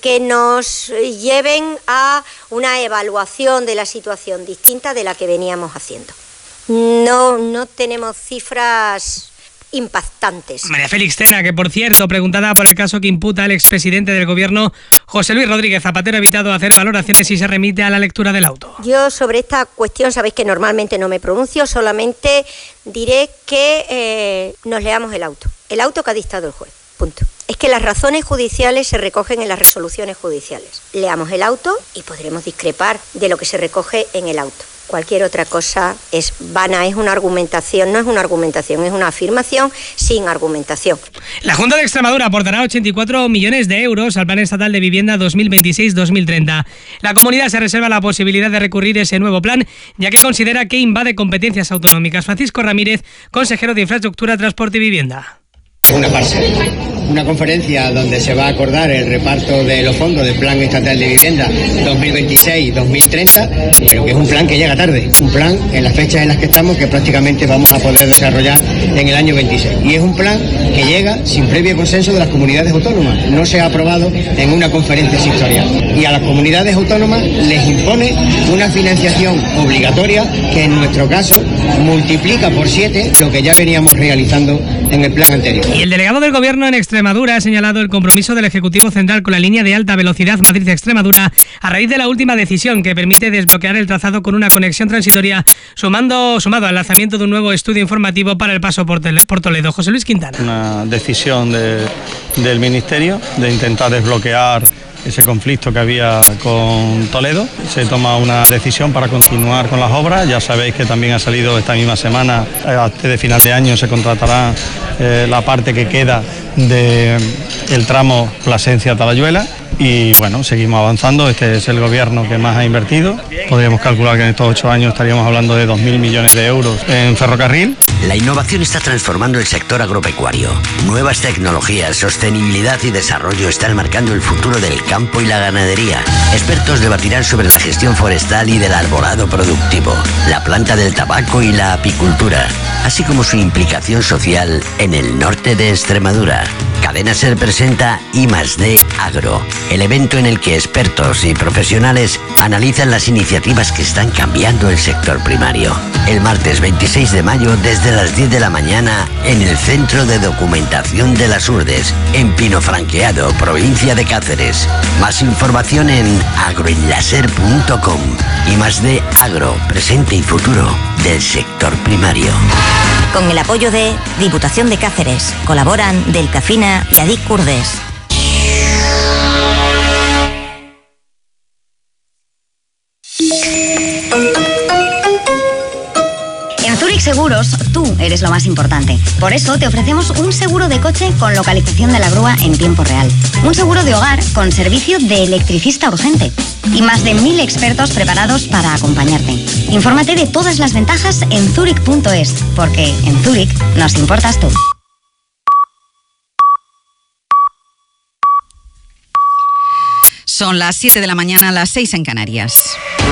que nos lleven a una evaluación de la situación distinta de la que veníamos haciendo. No tenemos cifras impactantes. María Félix Tena, que por cierto, preguntada por el caso que imputa al expresidente del gobierno, José Luis Rodríguez Zapatero, ha evitado hacer valoraciones y se remite a la lectura del auto. Yo sobre esta cuestión sabéis que normalmente no me pronuncio, solamente diré que nos leamos el auto que ha dictado el juez, punto. Es que las razones judiciales se recogen en las resoluciones judiciales. Leamos el auto y podremos discrepar de lo que se recoge en el auto. Cualquier otra cosa es vana, es una argumentación, no es una argumentación, es una afirmación sin argumentación. La Junta de Extremadura aportará 84 millones de euros al Plan Estatal de Vivienda 2026-2030. La comunidad se reserva la posibilidad de recurrir a ese nuevo plan, ya que considera que invade competencias autonómicas. Francisco Ramírez, consejero de Infraestructura, Transporte y Vivienda. Una farsa, una conferencia donde se va a acordar el reparto de los fondos del Plan Estatal de Vivienda 2026-2030, pero que es un plan que llega tarde, un plan en las fechas en las que estamos que prácticamente vamos a poder desarrollar en el año 26. Y es un plan que llega sin previo consenso de las comunidades autónomas, no se ha aprobado en una conferencia sectorial. Y a las comunidades autónomas les impone una financiación obligatoria que en nuestro caso multiplica por 7 lo que ya veníamos realizando en el plan anterior. Y el delegado del Gobierno en Extremadura ha señalado el compromiso del Ejecutivo Central con la línea de alta velocidad Madrid-Extremadura a raíz de la última decisión que permite desbloquear el trazado con una conexión transitoria sumado al lanzamiento de un nuevo estudio informativo para el paso por Toledo. José Luis Quintana. Una decisión del Ministerio de intentar desbloquear ese conflicto que había con Toledo. Se toma una decisión para continuar con las obras. Ya sabéis que también ha salido esta misma semana, antes de final de año se contratará la parte que queda del tramo Plasencia-Talayuela. Y bueno, seguimos avanzando. Este es el gobierno que más ha invertido. Podríamos calcular que en estos 8 años estaríamos hablando de 2.000 millones de euros en ferrocarril. La innovación está transformando el sector agropecuario. Nuevas tecnologías, sostenibilidad y desarrollo están marcando el futuro del campo y la ganadería. Expertos debatirán sobre la gestión forestal y del arbolado productivo, la planta del tabaco y la apicultura, así como su implicación social en el norte de Extremadura. Cadena Ser presenta I+D Agro, el evento en el que expertos y profesionales analizan las iniciativas que están cambiando el sector primario. El martes 26 de mayo desde las 10 de la mañana en el Centro de Documentación de las Urdes, en Pinofranqueado, provincia de Cáceres. Más información en agroenlaser.com. I+D Agro, presente y futuro del sector primario. Con el apoyo de Diputación de Cáceres, colaboran Delcafina y Adic Curdes. En Zurich Seguros, tú eres lo más importante. Por eso te ofrecemos un seguro de coche con localización de la grúa en tiempo real. Un seguro de hogar con servicio de electricista urgente. Y más de 1.000 expertos preparados para acompañarte. Infórmate de todas las ventajas en zurich.es, porque en Zurich nos importas tú. Son las 7 de la mañana, las 6 en Canarias.